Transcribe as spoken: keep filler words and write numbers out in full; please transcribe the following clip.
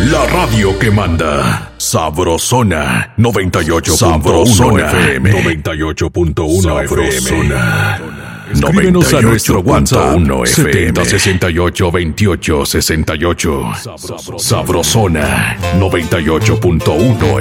La radio que manda. Sabrosona noventa y ocho punto uno F M. noventa y ocho punto uno F M. Escríbenos a nuestro WhatsApp setenta sesenta y ocho veintiocho sesenta y ocho. Sabrosona noventa y ocho punto uno